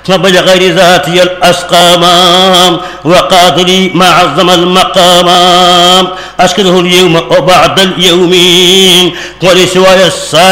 فبلغ ذاتي الأسقام وقاد لي ما عظم المقام. أشكره اليوم وبعد اليوم ولسواي